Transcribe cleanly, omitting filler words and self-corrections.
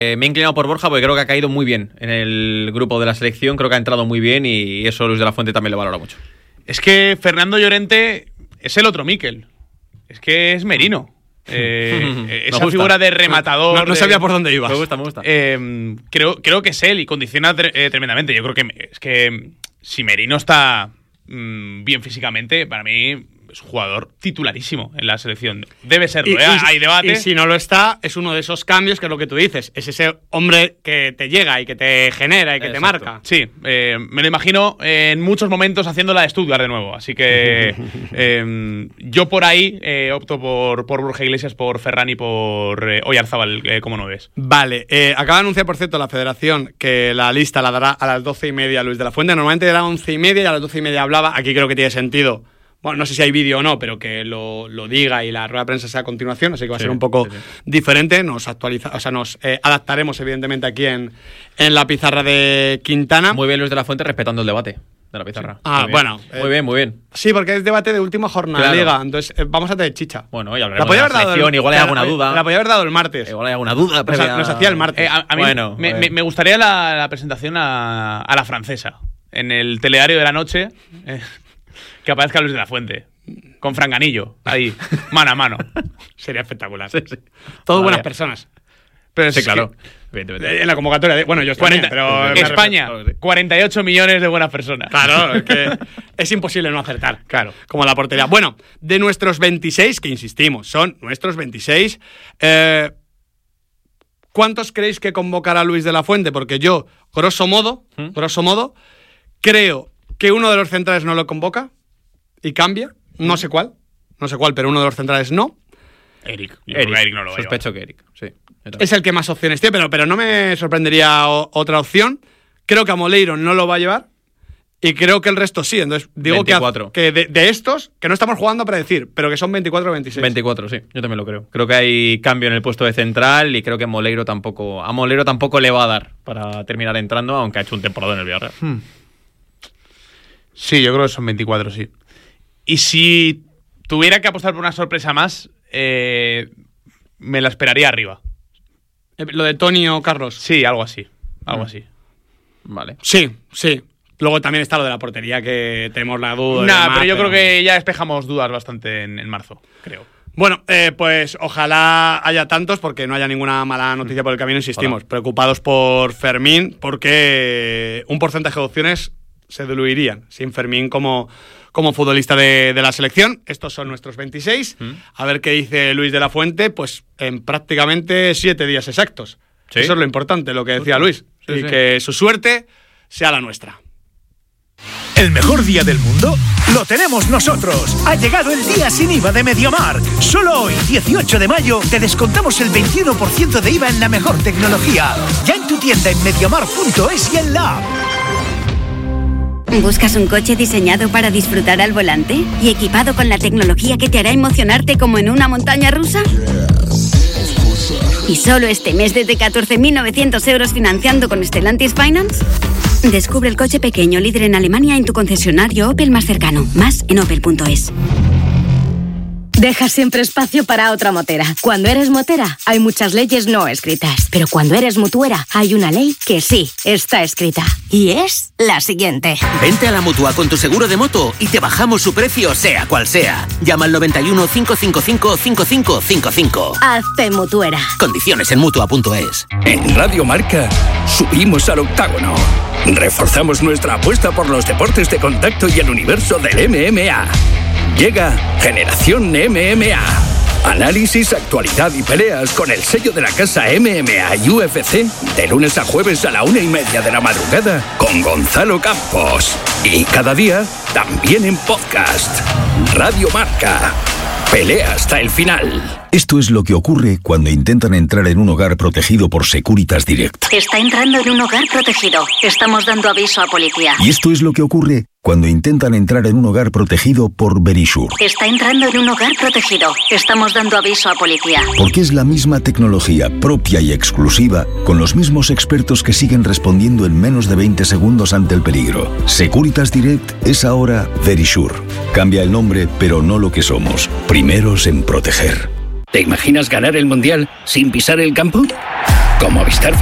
Me he inclinado por Borja porque creo que ha caído muy bien en el grupo de la selección, creo que ha entrado muy bien y eso Luis de la Fuente también lo valora mucho. Es que Fernando Llorente es el otro Mikel, es que es Merino. Esa figura de rematador. No sabía por dónde ibas. Me gusta. Creo que es él y condiciona tremendamente. Yo creo que es que si Merino está bien físicamente, para mí es un jugador titularísimo en la selección. Debe serlo, hay debate. Y si no lo está, es uno de esos cambios que es lo que tú dices. Es ese hombre que te llega y que te genera y que te marca. Sí, me lo imagino en muchos momentos haciendo la de Stuttgart de nuevo. Así que yo por ahí opto por Borja Iglesias, por Ferran y por Oyarzábal como 9. Vale, acaba de anunciar, por cierto, la federación que la lista la dará a las 12:30 Luis de la Fuente. Normalmente era 11:30 y a las 12:30 hablaba. Aquí creo que tiene sentido. Bueno, no sé si hay vídeo o no, pero que lo diga y la rueda de prensa sea a continuación, así que va a ser un poco diferente. Nos adaptaremos, evidentemente, aquí en la pizarra de Quintana. Muy bien Luis de la Fuente respetando el debate de la pizarra. Sí. Muy bien. Sí, porque es debate de última jornada de Liga, entonces vamos a tener chicha. Bueno, ya hablaremos de la selección, igual hay alguna duda. La podía haber dado el martes. Igual hay alguna duda. Nos hacía el martes. A mí me gustaría la presentación a la francesa. En el telediario de la noche... que aparezca Luis de la Fuente con Franganillo ahí, mano a mano. Sería espectacular. Sí. Todos buenas personas. Pero sí, claro. En la convocatoria bueno, yo estoy pero España, 48 millones de buenas personas. Claro, es que es imposible no acertar. Claro, como la portería. Bueno, de nuestros 26, que insistimos, son nuestros 26, ¿cuántos creéis que convocará Luis de la Fuente? Porque yo, grosso modo, creo que uno de los centrales no lo convoca y cambia, no sé cuál, pero uno de los centrales no. Eric no lo va a sospecho que Eric, sí. Es el que más opciones tiene, pero no me sorprendería otra opción. Creo que a Moleiro no lo va a llevar y creo que el resto sí. Entonces digo 24. que de estos, que no estamos jugando para decir, pero que son 24 o 26. 24, sí, yo también lo creo. Creo que hay cambio en el puesto de central y creo que a Moleiro tampoco le va a dar para terminar entrando, aunque ha hecho un temporada en el Villarreal. Sí, yo creo que son 24, sí. Y si tuviera que apostar por una sorpresa más, me la esperaría arriba. ¿Lo de Toni o Carlos? Sí, algo así. Vale. Sí. Luego también está lo de la portería, que tenemos la duda. Pero yo creo que ya despejamos dudas bastante en marzo, creo. Bueno, pues ojalá haya tantos, porque no haya ninguna mala noticia por el camino, insistimos. Preocupados por Fermín, porque un porcentaje de opciones se diluirían sin Fermín como futbolista de la selección. Estos son nuestros 26. A ver qué dice Luis de la Fuente, pues en prácticamente 7 días exactos. ¿Sí? Eso es lo importante, lo que decía Luis. Y que su suerte sea la nuestra. ¿El mejor día del mundo? ¡Lo tenemos nosotros! Ha llegado el día sin IVA de MediaMarkt. Solo hoy, 18 de mayo, te descontamos el 21% de IVA en la mejor tecnología. Ya en tu tienda en MediaMarkt.es y en la app. ¿Buscas un coche diseñado para disfrutar al volante y equipado con la tecnología que te hará emocionarte como en una montaña rusa? ¿Y solo este mes desde 14.900 euros financiando con Stellantis Finance? Descubre el coche pequeño líder en Alemania en tu concesionario Opel más cercano. Más en opel.es. Deja siempre espacio para otra motera. Cuando eres motera, hay muchas leyes no escritas. Pero cuando eres mutuera, hay una ley que sí está escrita. Y es la siguiente. Vente a la Mutua con tu seguro de moto y te bajamos su precio, sea cual sea. Llama al 91 555 5555. Hazte mutuera. Condiciones en Mutua.es. En Radio Marca, subimos al octágono. Reforzamos nuestra apuesta por los deportes de contacto y el universo del MMA. Llega Generación MMA. Análisis, actualidad y peleas con el sello de la casa MMA y UFC de lunes a jueves a la 1:30 de la madrugada con Gonzalo Campos. Y cada día también en podcast. Radio Marca. Pelea hasta el final. Esto es lo que ocurre cuando intentan entrar en un hogar protegido por Securitas Direct. Está entrando en un hogar protegido. Estamos dando aviso a policía. Y esto es lo que ocurre cuando intentan entrar en un hogar protegido por Verisure. Está entrando en un hogar protegido. Estamos dando aviso a policía. Porque es la misma tecnología propia y exclusiva, con los mismos expertos que siguen respondiendo en menos de 20 segundos ante el peligro. Securitas Direct es ahora Verisure. Cambia el nombre, pero no lo que somos. Primeros en proteger. ¿Te imaginas ganar el Mundial sin pisar el campo? Con Movistar